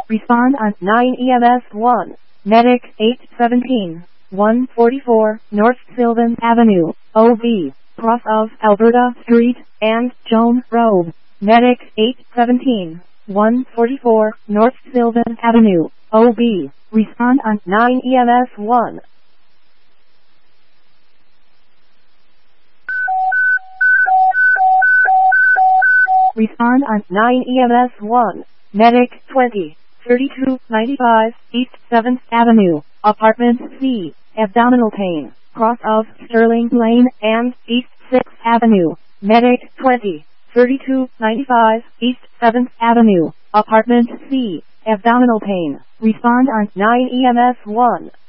Respond on 9 EMS 1. Medic 817. 144 North Sylvan Avenue, OV, cross of Alberta Street and Joan Road. Medic 817. 144 North Sylvan Avenue, OB. Respond on 9 EMS 1. Respond on 9 EMS 1. Medic 20. 3295 East 7th Avenue, Apartment C, abdominal pain, cross of Sterling Lane and East 6th Avenue. Medic 20. 3295 East 7th Avenue, Apartment C, abdominal pain. Respond on 9 EMS 1.